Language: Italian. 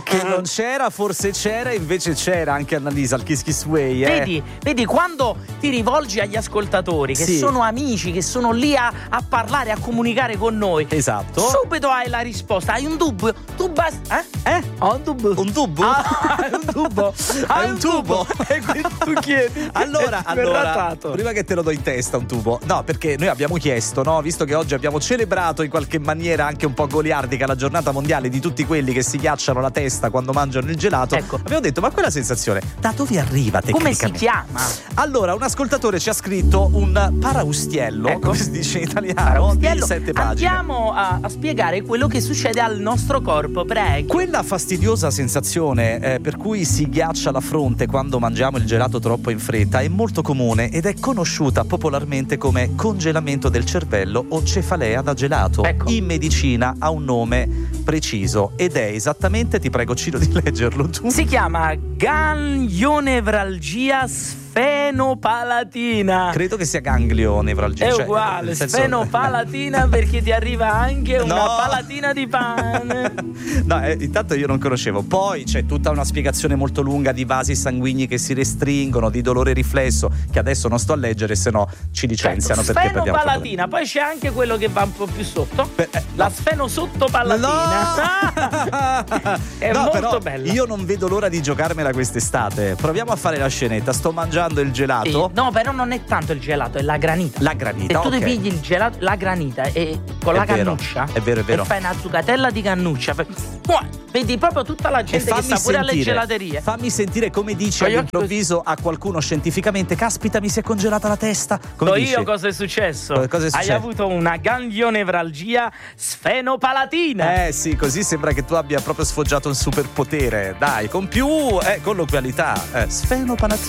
Che non c'era, forse c'era, invece c'era anche Annalisa al Kiss Kiss Way. Vedi quando ti rivolgi agli ascoltatori che sono amici, che sono lì a parlare, a comunicare con noi. Esatto. Subito hai la risposta. Hai un dubbio? Tu basta. Ho un dubbio. Un tubo? Hai un tubo? Hai un tubo? E quindi tu chiedi. Allora, prima che te lo do in testa un tubo. No, perché noi abbiamo chiesto, no, visto che oggi abbiamo celebrato in qualche maniera anche un po' goliardica la giornata mondiale di tutti quelli che si ghiacciano la testa quando mangiano il gelato. Ecco. Abbiamo detto, ma quella sensazione da dove arriva tecnicamente? Come si chiama? Allora, un ascoltatore ci ha scritto un paraustiello, come si dice in italiano, di 7 pagine. Andiamo a spiegare quello che succede al nostro corpo, prego. Quella fastidiosa sensazione per cui si ghiaccia la fronte quando mangiamo il gelato troppo in fretta è molto comune ed è conosciuta popolarmente come congelamento del cervello o cefalea da gelato. Ecco. In medicina ha un nome preciso ed è esattamente, ti prego Ciro di leggerlo tu. Si chiama ganglionevralgia sfenopalatina. Credo che sia ganglionevralgia. È uguale, sfenopalatina perché ti arriva anche una palatina di pane. No, intanto io non conoscevo. Poi c'è tutta una spiegazione molto lunga di vasi sanguigni che si restringono, di dolore riflesso, che adesso non sto a leggere, se no ci licenziano. Certo, perché sfenopalatina. Poi c'è anche quello che va un po' più sotto, la sfenosottopalatina. È molto bella. Io non vedo l'ora di giocarmela quest'estate. Proviamo a fare la scenetta. Sto mangiando il gelato. Sì. No, però non è tanto il gelato, è la granita. La granita. Se tu ti pigli il gelato, la granita e con la cannuccia. È vero. E fai una zuccatella di cannuccia. Vedi proprio tutta la gente che sta pure alle gelaterie. Fammi sentire come dici all'improvviso a qualcuno scientificamente: caspita, mi si è congelata la testa. Come dici? Io cosa è successo? Cosa è successo? Hai avuto una ganglionevralgia sfenopalatina. Sì, così sembra che tu abbia proprio sfoggiato un superpotere. Dai, con più colloquialità. Sfenopalatina.